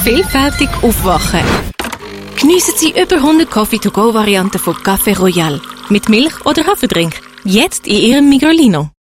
vielfältig aufwachen. Geniessen Sie über 100 Coffee-to-go-Varianten von Café Royal. Mit Milch oder Haferdrink. Jetzt in Ihrem Migrolino.